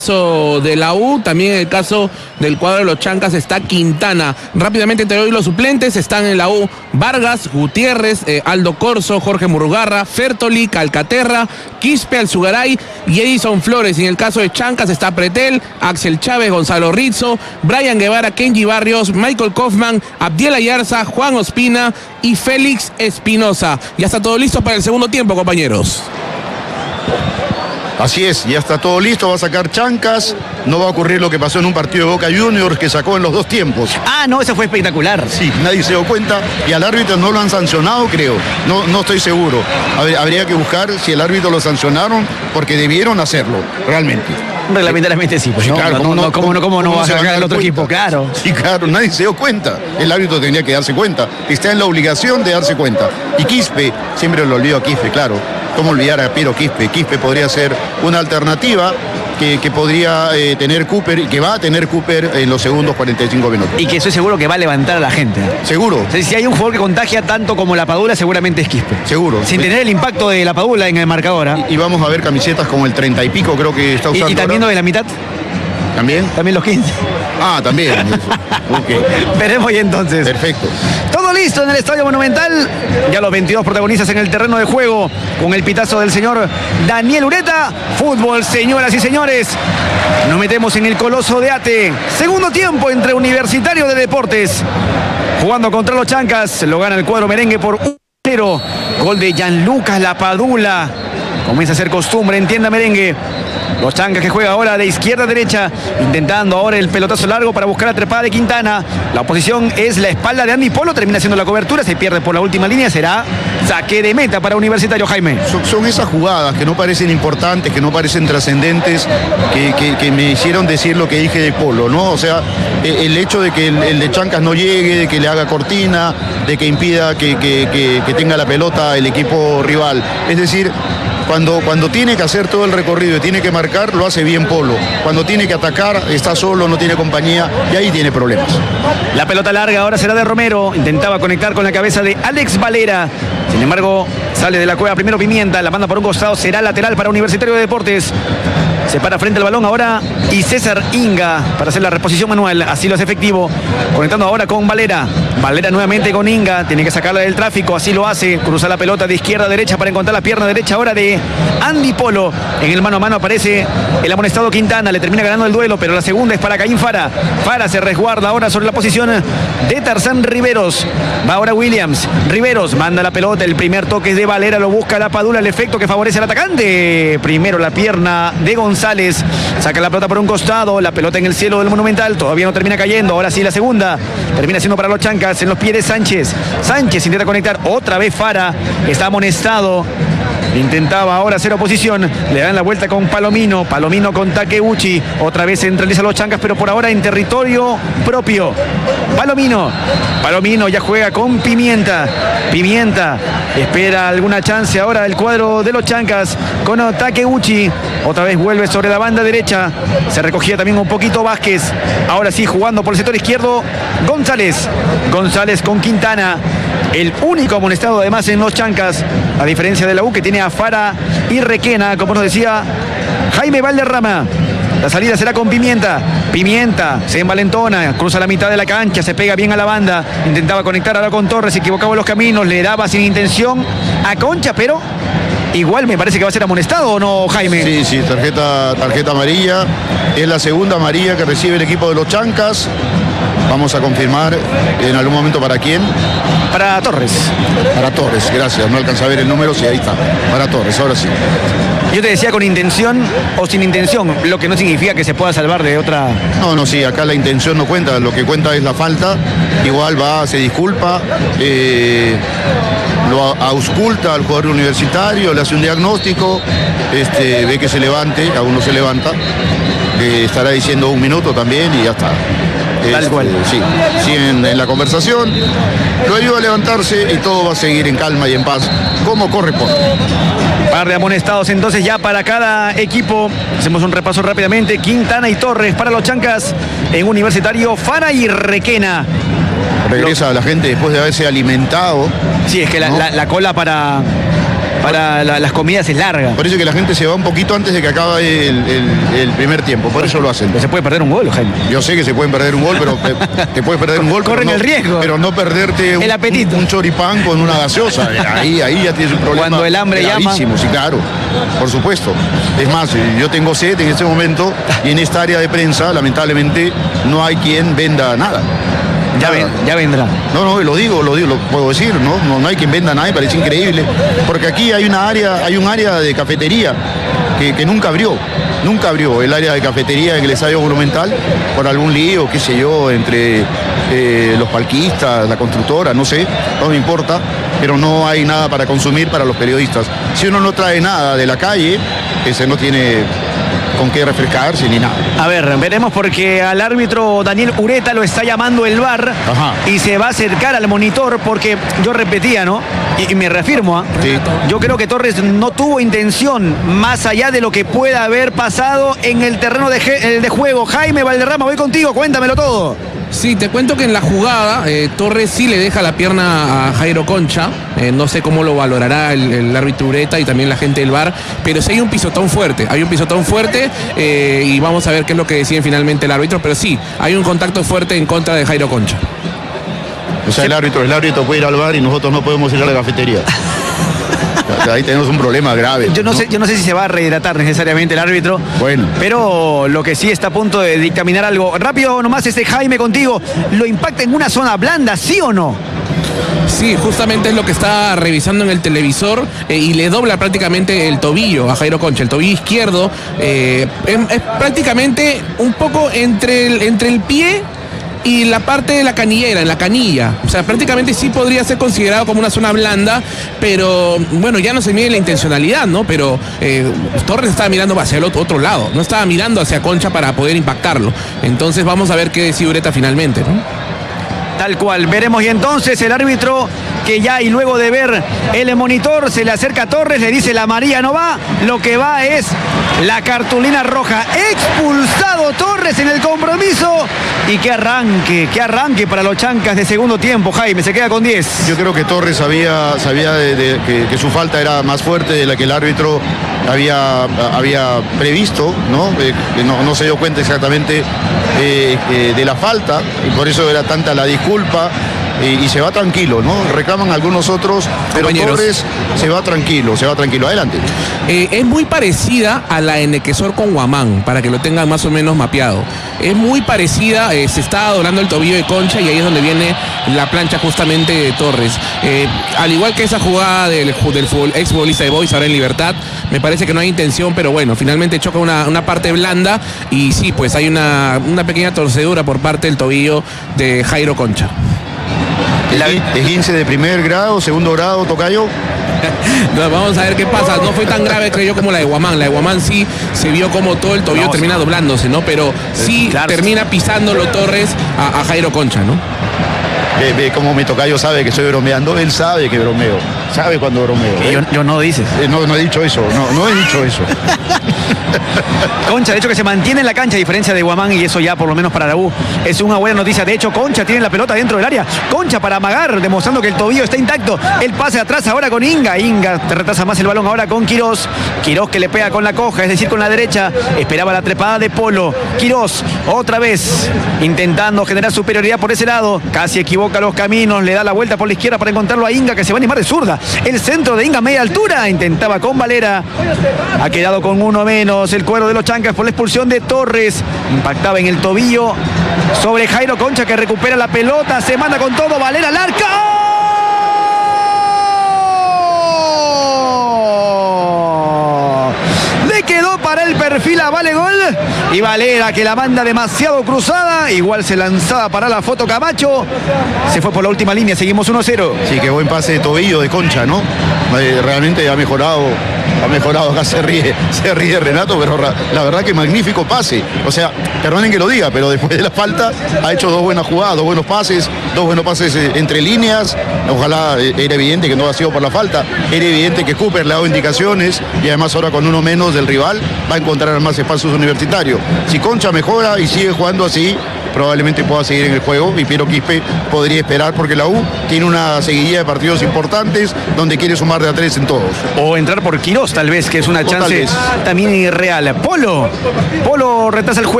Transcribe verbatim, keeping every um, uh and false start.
De la U, también en el caso del cuadro de los Chancas está Quintana. Rápidamente te doy los suplentes, están en la U Vargas, Gutiérrez, eh, Aldo Corso, Jorge Murrugarra, Fertoli, Calcaterra, Quispe, Alzugaray y Edison Flores. Y en el caso de Chancas está Pretel, Axel Chávez, Gonzalo Rizzo, Brian Guevara, Kenji Barrios, Michael Kaufman, Abdiel Ayarza, Juan Ospina y Félix Espinosa. Ya está todo listo para el segundo tiempo, compañeros. Así es, ya está todo listo, va a sacar Chancas, no va a ocurrir lo que pasó en un partido de Boca Juniors que sacó en los dos tiempos. Ah, no, eso fue espectacular. Sí, nadie se dio cuenta y al árbitro no lo han sancionado, creo, no, no estoy seguro. Habría que buscar si el árbitro lo sancionaron porque debieron hacerlo, realmente. Reglamentariamente sí, pues, sí, ¿no? claro, no, ¿cómo no, no, ¿cómo no, cómo no va a sacar al otro cuenta? equipo? Claro. Sí, claro, nadie se dio cuenta. El árbitro tenía que darse cuenta. Está en la obligación de darse cuenta. Y Quispe, siempre lo olvido a Quispe, claro. ¿Cómo olvidar a Piero Quispe? Quispe podría ser una alternativa que, que podría eh, tener Cooper y que va a tener Cooper en los segundos cuarenta y cinco minutos. Y que estoy seguro que va a levantar a la gente. Seguro. O sea, si hay un jugador que contagia tanto como la Padula, seguramente es Quispe. Seguro. Sin tener el impacto de la Padula en el marcador. ¿eh? Y, y vamos a ver camisetas como el treinta y pico, creo que está usando. ¿Y, y también ahora. de la mitad? ¿También? También los quince. Ah, también. Okay. Veremos y entonces. Perfecto. Todo listo en el Estadio Monumental. Ya los veintidós protagonistas en el terreno de juego con el pitazo del señor Daniel Ureta. Fútbol, señoras y señores. Nos metemos en el Coloso de Ate. Segundo tiempo entre Universitario de Deportes. Jugando contra los Chancas. Lo gana el cuadro merengue por uno cero. Gol de Gianluca Lapadula. Comienza a ser costumbre en tienda merengue. Los Chancas que juega ahora de izquierda a derecha, intentando ahora el pelotazo largo para buscar la trepada de Quintana. La oposición es la espalda de Andy Polo, termina haciendo la cobertura, se pierde por la última línea, será saque de meta para Universitario, Jaime. Son, son esas jugadas que no parecen importantes, que no parecen trascendentes, que, que, que me hicieron decir lo que dije de Polo, ¿no? O sea, el hecho de que el, el de Chancas no llegue, de que le haga cortina, de que impida que, que, que, que tenga la pelota el equipo rival. Es decir, Cuando, cuando tiene que hacer todo el recorrido y tiene que marcar, lo hace bien Polo. Cuando tiene que atacar, está solo, no tiene compañía y ahí tiene problemas. La pelota larga ahora será de Romero. Intentaba conectar con la cabeza de Alex Valera. Sin embargo, sale de la cueva primero Pimienta. La manda por un costado, será lateral para Universitario de Deportes. Se para frente al balón ahora y César Inga para hacer la reposición manual. Así lo hace efectivo. Conectando ahora con Valera. Valera nuevamente con Inga. Tiene que sacarla del tráfico. Así lo hace. Cruza la pelota de izquierda a derecha para encontrar la pierna derecha ahora de Andy Polo. En el mano a mano aparece el amonestado Quintana. Le termina ganando el duelo, pero la segunda es para Caín Fara. Fara se resguarda ahora sobre la posición de Tarzán Riveros. Va ahora Williams. Riveros manda la pelota. El primer toque es de Valera. Lo busca la Padula. El efecto que favorece al atacante. Primero la pierna de González. Saca la pelota por un costado, la pelota en el cielo del Monumental, todavía no termina cayendo, ahora sí la segunda, termina siendo para los Chancas, en los pies de Sánchez. Sánchez intenta conectar, otra vez Fara, está amonestado. Intentaba ahora hacer oposición, le dan la vuelta con Palomino, Palomino con Takeuchi, otra vez centraliza a los Chancas, pero por ahora en territorio propio. Palomino, Palomino ya juega con Pimienta, Pimienta espera alguna chance ahora del cuadro de los Chancas con Takeuchi, otra vez vuelve sobre la banda derecha, se recogía también un poquito Vázquez, ahora sí jugando por el sector izquierdo, González, González con Quintana. El único amonestado además en los Chancas, a diferencia de la U que tiene a Fara y Requena, como nos decía Jaime Valderrama. La salida será con Pimienta. Pimienta se envalentona, cruza la mitad de la cancha, se pega bien a la banda. Intentaba conectar ahora con Torres, se equivocaba en los caminos, le daba sin intención a Concha, pero igual me parece que va a ser amonestado, ¿o no, Jaime? Sí, sí, tarjeta, tarjeta amarilla. Es la segunda amarilla que recibe el equipo de los Chancas. Vamos a confirmar en algún momento para quién. Para Torres. Para Torres, gracias. No alcanza a ver el número, sí, ahí está. Para Torres, ahora sí. Yo te decía con intención o sin intención, lo que no significa que se pueda salvar de otra... No, no, sí, acá la intención no cuenta, lo que cuenta es la falta. Igual va, se disculpa, eh, lo ausculta al jugador universitario, le hace un diagnóstico, este, ve que se levante, aún no se levanta, eh, estará diciendo un minuto también y ya está. Tal cual. Este, sí, siguen en la conversación, lo ayuda a levantarse y todo va a seguir en calma y en paz, como corresponde. Par de amonestados entonces ya para cada equipo. Hacemos un repaso rápidamente. Quintana y Torres para los Chancas. En Universitario, Fara y Requena. Regresa lo... la gente después de haberse alimentado. Sí, es que la, ¿no? la, la cola para... para la, las comidas es larga. Por eso que la gente se va un poquito antes de que acabe el, el, el primer tiempo, por eso lo hacen. Pero se puede perder un gol, Jaime. Yo sé que se pueden perder un gol, pero te, te puedes perder un gol. Corren no, el riesgo. Pero no perderte un, el apetito. Un, un choripán con una gaseosa. Ahí, ahí ya tienes un problema. Cuando el hambre llama. Sí, claro, por supuesto. Es más, yo tengo sed en este momento y en esta área de prensa, lamentablemente, no hay quien venda nada. Ya, ven, ya vendrá. No, no, lo digo, lo digo, lo puedo decir, ¿no? No, no hay quien venda nada, me parece increíble. Porque aquí hay una área, hay un área de cafetería que, que nunca abrió. Nunca abrió el área de cafetería en el Estadio Monumental por algún lío, qué sé yo, entre eh, los palquistas, la constructora, no sé, no me importa, pero no hay nada para consumir para los periodistas. Si uno no trae nada de la calle, ese no tiene con qué refrescarse ni nada. A ver, veremos porque al árbitro Daniel Ureta lo está llamando el V A R. Ajá. Y se va a acercar al monitor porque yo repetía, ¿no? Y, y me reafirmo, ¿ah? Sí. Yo creo que Torres no tuvo intención más allá de lo que pueda haber pasado en el terreno de, de juego. Jaime Valderrama, voy contigo, cuéntamelo todo. Sí, te cuento que en la jugada eh, Torres sí le deja la pierna a Jairo Concha. Eh, no sé cómo lo valorará el, el árbitro Ureta y también la gente del V A R, pero sí hay un pisotón fuerte. Hay un pisotón fuerte eh, y vamos a ver qué es lo que decide finalmente el árbitro. Pero sí, hay un contacto fuerte en contra de Jairo Concha. O sea, el árbitro, el árbitro puede ir al V A R y nosotros no podemos ir a la cafetería. Ahí tenemos un problema grave. Yo no, ¿no? sé, yo no sé si se va a rehidratar necesariamente el árbitro. Bueno. Pero lo que sí está a punto de dictaminar algo. Rápido nomás, este Jaime contigo. ¿Lo impacta en una zona blanda, sí o no? Sí, justamente es lo que está revisando en el televisor eh, y le dobla prácticamente el tobillo a Jairo Concha, el tobillo izquierdo. Eh, es, es prácticamente un poco entre el, entre el pie y la parte de la canillera, en la canilla. O sea, prácticamente sí podría ser considerado como una zona blanda, pero bueno, ya no se mide la intencionalidad, ¿no? Pero eh, Torres estaba mirando hacia el otro, otro lado, no estaba mirando hacia Concha para poder impactarlo. Entonces vamos a ver qué decide Ureta finalmente, ¿no? Tal cual, veremos. Y entonces el árbitro que ya y luego de ver el monitor se le acerca a Torres, le dice la amarilla no va, lo que va es la cartulina roja. Expulsado Torres en el compromiso y qué arranque, qué arranque para los chancas de segundo tiempo. Jaime, se queda con diez. Yo creo que Torres sabía, sabía de, de, que, que su falta era más fuerte de la que el árbitro había, había previsto, ¿no? Eh, no, no se dio cuenta exactamente eh, eh, de la falta y por eso era tanta la disculpa. Y, y se va tranquilo, ¿no? Reclaman algunos otros, pero Compañeros. Torres se va tranquilo, se va tranquilo. Adelante. Eh, es muy parecida a la Enequesor con Guamán, para que lo tengan más o menos mapeado. Es muy parecida, eh, se está doblando el tobillo de Concha y ahí es donde viene la plancha justamente de Torres. Eh, al igual que esa jugada del, del fútbol, ex futbolista de Boys, ahora en libertad, me parece que no hay intención, pero bueno, finalmente choca una, una parte blanda y sí, pues hay una, una pequeña torcedura por parte del tobillo de Jairo Concha. ¿Es quince de primer grado, segundo grado, tocayo? No, vamos a ver qué pasa. No fue tan grave, creo yo, como la de Guamán. La de Guamán sí se vio como todo el tobillo no, termina sí. doblándose, ¿no? Pero sí claro, termina pisándolo Torres a, a Jairo Concha, ¿no? Ve, ve cómo mi tocayo sabe que estoy bromeando. Él sabe que bromeo. Sabe cuando bromeo. ¿eh? Yo, yo no dices. Eh, no, no he dicho eso. No, no he dicho eso. Concha, de hecho, que se mantiene en la cancha a diferencia de Guamán y eso ya por lo menos para la U es una buena noticia. De hecho, Concha tiene la pelota dentro del área. Concha para amagar, demostrando que el tobillo está intacto. El pase atrás ahora con Inga. Inga te retrasa más el balón ahora con Quirós. Quirós que le pega con la coja, es decir, con la derecha. Esperaba la trepada de Polo. Quirós, otra vez, intentando generar superioridad por ese lado. Casi equivoca los caminos, le da la vuelta por la izquierda para encontrarlo a Inga, que se va a animar de zurda. El centro de Inga, media altura. Intentaba con Valera. Ha quedado con uno menos. El cuero de los chancas por la expulsión de Torres. Impactaba en el tobillo sobre Jairo Concha, que recupera la pelota. Se manda con todo. Valera al arco. Le quedó para el perfil a Vale Gol. Y Valera, que la manda demasiado cruzada. Igual se lanzaba para la foto Camacho. Se fue por la última línea. Seguimos uno cero. Sí, qué buen pase de tobillo de Concha, ¿no? Eh, realmente ha mejorado. Ha mejorado, acá se ríe, se ríe Renato, pero la verdad que magnífico pase. O sea, perdonen que lo diga, pero después de la falta ha hecho dos buenas jugadas, dos buenos pases, dos buenos pases entre líneas. Ojalá, era evidente que no ha sido por la falta, era evidente que Cooper le ha dado indicaciones y además ahora con uno menos del rival va a encontrar más espacios universitarios. Si Concha mejora y sigue jugando así, probablemente pueda seguir en el juego y Piero Quispe podría esperar porque la U tiene una seguidilla de partidos importantes donde quiere sumar de a tres en todos. O entrar por Quirós tal vez, que es una O tal chance vez. también irreal. Polo, Polo retrasa el juego.